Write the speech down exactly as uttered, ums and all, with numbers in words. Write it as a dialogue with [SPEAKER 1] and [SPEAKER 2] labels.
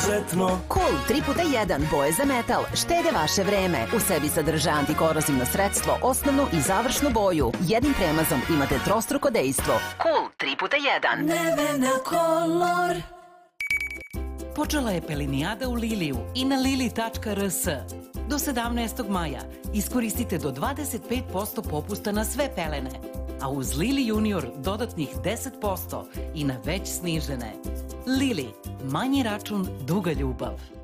[SPEAKER 1] Cool tri puta jedan boje za metal štede vaše vreme. U sebi sadrža antikorozivno sredstvo, osnovnu i završnu boju. Jednim premazom imate trostruko dejstvo. Cool tri puta jedan.
[SPEAKER 2] Nevena Color.
[SPEAKER 3] Počela je pelinijada u Liliju i na lili tačka r s. Do sedamnaestog maja iskoristite do dvadeset pet posto popusta na sve pelene, a uz Lili Junior dodatnih deset posto i na već snižene. Lili, manji račun, duga ljubav.